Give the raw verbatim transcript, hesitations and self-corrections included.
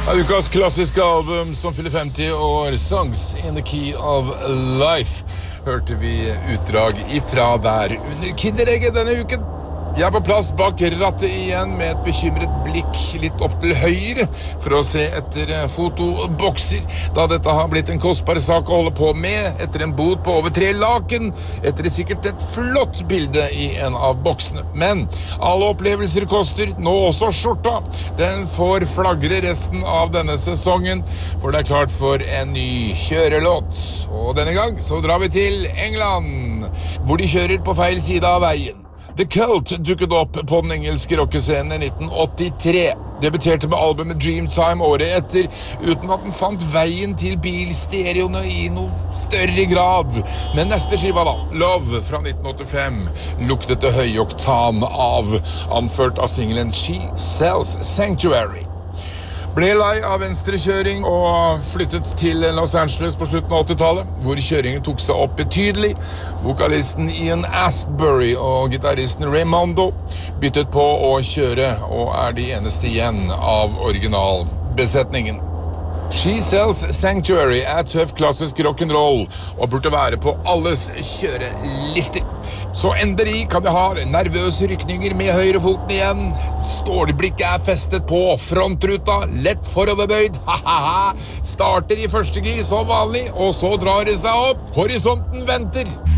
Ukas klassiske album som fyller femti år, Songs in the Key of Life, hørte vi utdrag ifra der under Kinderegget denne uken. Jeg er på plass bak rattet igjen med et bekymret blikk litt opp til høyre for å se etter fotobokser, da dette har blitt en kostbar sak å holde på med etter en bot på over tre laken, etter sikkert et flott bilde i en av boksene. Men alle opplevelser koster, nå også skjorta. Den får flagre resten av denne sesongen, for det er klart for en ny kjørelåt. Og denne gang så drar vi til England, hvor de kjører på feil side av veien. The Cult dukket opp på den engelske rockescenen i nitten åttitre. Debuterte med albumet Dreamtime året etter, uten at den fant veien til bilstereoene i noe større grad. Men neste skiva da, Love fra nitten åttifem, luktet det høy oktan av, anført av singelen She Sells Sanctuary. Ble lei av venstrekjøring og flyttet til Los Angeles på slutten av åttitallet, hvor kjøringen tok seg opp betydelig. Vokalisten Ian Astbury og gitaristen Raimondo byttet på å kjøre, og er de eneste igjen av originalbesetningen. She Sells Sanctuary er tøff klassisk rock'n'roll, og burde være på alles kjørelister. Så endelig kan jeg ha nervøse rykninger med høyrefoten igjen. Stålblikket er festet på frontruta, lett foroverbøyd, ha-ha-ha. Starter i første gir som vanlig, og så drar det seg opp. Horisonten venter.